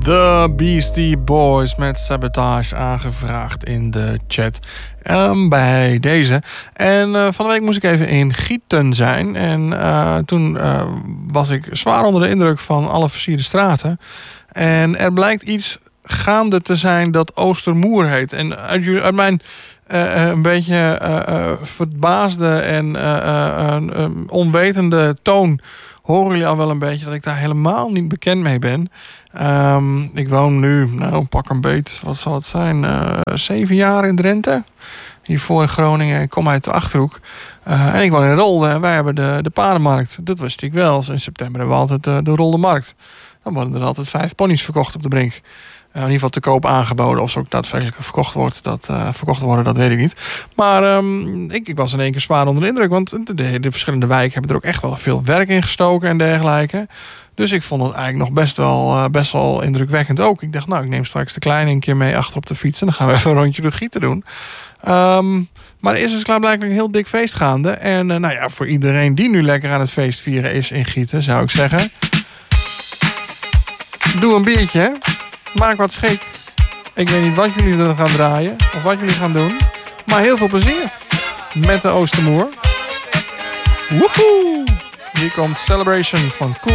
The Beastie Boys met Sabotage aangevraagd in de chat bij deze. En van de week moest ik even in Gieten zijn. En toen was ik zwaar onder de indruk van alle versierde straten. En er blijkt iets gaande te zijn dat Oostermoer heet. En uit mijn een beetje verbaasde en onwetende toon horen jullie al wel een beetje dat ik daar helemaal niet bekend mee ben. Ik woon nu, pak een beet, wat zal het zijn? 7 jaar in Drenthe. Hiervoor in Groningen. Ik kom uit de Achterhoek. En ik woon in Rolde en wij hebben de paardenmarkt. Dat wist ik wel. In september hebben we altijd de Rolde Markt. Dan worden er altijd 5 ponies verkocht op de brink. In ieder geval te koop aangeboden. Of ze ook daadwerkelijk verkocht worden, dat weet ik niet. Maar ik was in één keer zwaar onder de indruk. Want de verschillende wijken hebben er ook echt wel veel werk in gestoken en dergelijke. Dus ik vond het eigenlijk nog best wel indrukwekkend ook. Ik dacht, ik neem straks de kleine een keer mee achter op de fiets. En dan gaan we even een rondje door Gieten doen. Maar er is dus klaarblijkelijk een heel dik feest gaande. En voor iedereen die nu lekker aan het feest vieren is in Gieten, zou ik zeggen, doe een biertje, hè? Maak wat schik. Ik weet niet wat jullie er gaan draaien of wat jullie gaan doen. Maar heel veel plezier met de Oostermoer. Woehoe! Hier komt Celebration van Cool